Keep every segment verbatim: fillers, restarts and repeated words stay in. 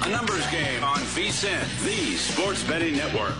A numbers game on V S I N, the sports betting network.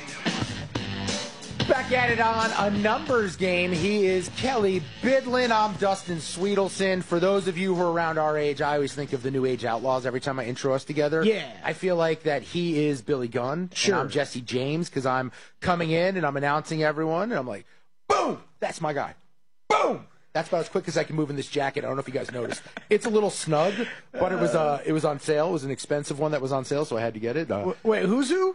Back at it on a numbers game. He is Kelly Bidlin. I'm Dustin Sweetelson. For those of you who are around our age, I always think of the New Age Outlaws every time I intro us together. Yeah. I feel like that he is Billy Gunn. Sure. And I'm Jesse James because I'm coming in and I'm announcing everyone. And I'm like, boom, that's my guy. Boom. That's about as quick as I can move in this jacket. I don't know if you guys noticed. It's a little snug, but it was uh, it was on sale. It was an expensive one that was on sale, so I had to get it. Uh, Wait, who's who?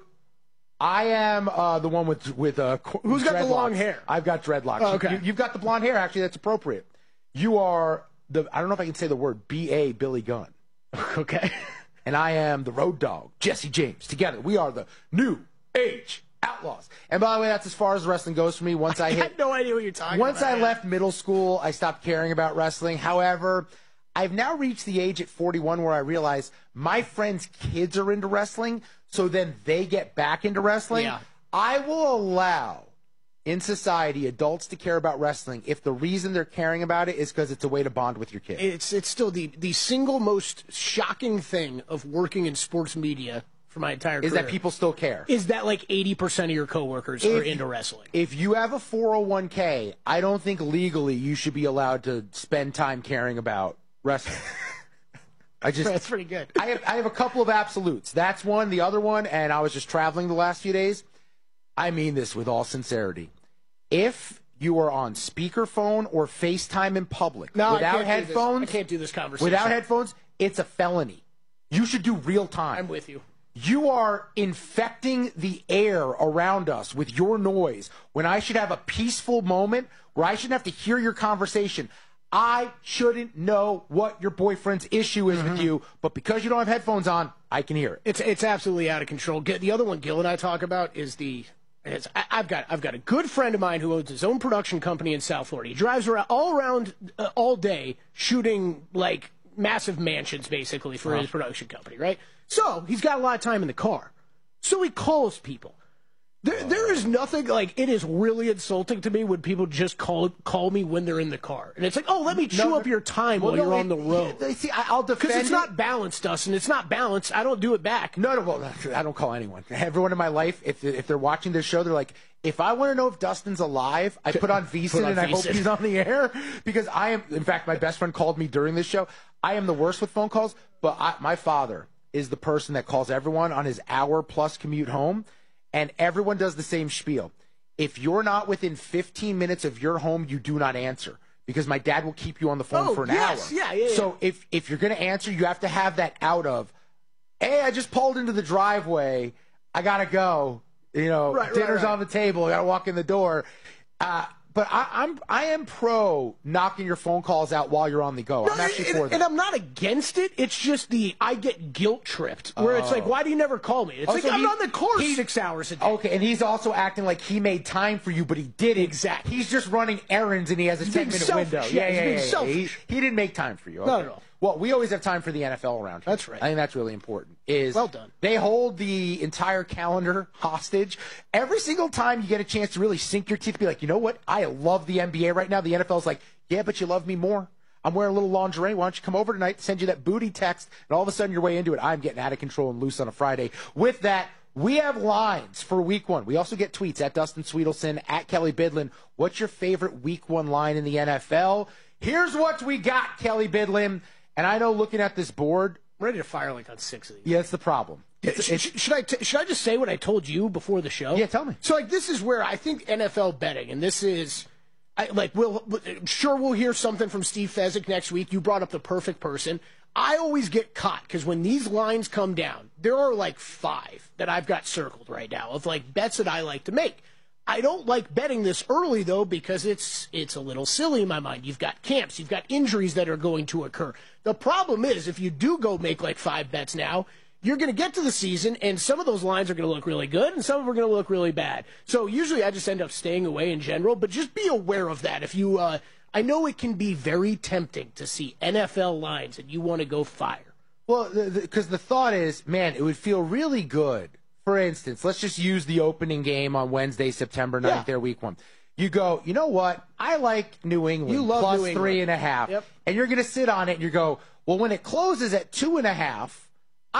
I am uh, the one with with uh, who's got dreadlocks. the long hair? I've got dreadlocks. Oh, okay, you, you've got the blonde hair. Actually, that's appropriate. You are the I don't know if I can say the word B A Billy Gunn. Okay, and I am the road dog Jesse James. Together, we are the New Age Outlaws. And by the way, that's as far as wrestling goes for me. Once I, I hit, had no idea what you're talking once about. Once I left middle school, I stopped caring about wrestling. However, I've now reached the age at forty-one where I realize my friends' kids are into wrestling, so then they get back into wrestling. Yeah. I will allow in society adults to care about wrestling if the reason they're caring about it is because it's a way to bond with your kid. It's it's still the, the single most shocking thing of working in sports media for my entire is career. that people still care. Is that like eighty percent of your coworkers if, are into wrestling. If you have a four oh one k, I don't think legally you should be allowed to spend time caring about wrestling. I just That's pretty good. I have I have a couple of absolutes. That's one. The other one, and I was just traveling the last few days. I mean this with all sincerity. If you are on speakerphone or FaceTime in public no, without I headphones, I can't do this conversation. Without headphones, it's a felony. You should do real time. I'm with you. You are infecting the air around us with your noise when I should have a peaceful moment where I shouldn't have to hear your conversation. I shouldn't know what your boyfriend's issue is mm-hmm. with you, but because you don't have headphones on, I can hear it. It's it's absolutely out of control. The other one Gil and I talk about is the it's, I've got I've got a good friend of mine who owns his own production company in South Florida. He drives around all around uh, all day shooting like massive mansions basically for wow. his production company, right? So he's got a lot of time in the car. So he calls people. There, there is nothing like it is really insulting to me when people just call call me when they're in the car, and it's like, oh, let me chew no, up your time well, while no, you're it, on the road. It, see, I'll defend because it's it. not balanced, Dustin. It's not balanced. I don't do it back. No, no, well, I don't call anyone. Everyone in my life, if if they're watching this show, they're like, if I want to know if Dustin's alive, I put on V S I N and I hope he's on the air because I am. In fact, my best friend called me during this show. I am the worst with phone calls, but I, my father is the person that calls everyone on his hour plus commute home. And everyone does the same spiel. If you're not within fifteen minutes of your home, you do not answer. Because my dad will keep you on the phone oh, for an yes, hour. Yeah, yeah, yeah. So if, if you're going to answer, you have to have that out of, hey, I just pulled into the driveway. I got to go. You know, right, dinner's right, right. on the table. I got to walk in the door. Uh, But I, I'm I am pro knocking your phone calls out while you're on the go. No, I'm actually and, for that. And I'm not against it. It's just the I get guilt tripped where oh. it's like, why do you never call me? It's also, like I'm he, on the car he, six hours a day. Okay, and he's also acting like he made time for you, but he didn't. Exactly. He's just running errands and he has a he's ten minute selfish. window. Yeah, yeah, he's yeah, being yeah, selfish. He, he didn't make time for you. Okay. No, no, no. Well, we always have time for the N F L around here. That's right. I think that's really important. Is well done. They hold the entire calendar hostage. Every single time you get a chance to really sink your teeth, be like, you know what? I love the N B A right now. The N F L's like, yeah, but you love me more. I'm wearing a little lingerie. Why don't you come over tonight, send you that booty text, and all of a sudden you're way into it. I'm getting out of control and loose on a Friday. With that, we have lines for week one. We also get tweets at Dustin Sweetelson, at Kelly Bidlin. What's your favorite week one line in the N F L? Here's what we got, Kelly Bidlin. And I know looking at this board, I'm ready to fire like on six of these. Yeah, it's the problem. It's, it's, should I t- should I just say what I told you before the show? Yeah, tell me. So like this is where I think N F L betting, and this is, I, like we'll sure we'll hear something from Steve Fezzik next week. You brought up the perfect person. I always get caught because when these lines come down, there are like five that I've got circled right now of like bets that I like to make. I don't like betting this early, though, because it's it's a little silly in my mind. You've got camps. You've got injuries that are going to occur. The problem is, if you do go make like five bets now, you're going to get to the season, and some of those lines are going to look really good, and some of them are going to look really bad. So usually I just end up staying away in general, but just be aware of that. If you, uh, I know it can be very tempting to see N F L lines, and you want to go fire. Well, because the, the, the thought is, man, it would feel really good. For instance, let's just use the opening game on Wednesday, September ninth, yeah. their week one. You go, you know what? I like New England you love plus New England. three and a half. Yep. And you're going to sit on it and you go, well, when it closes at two and a half,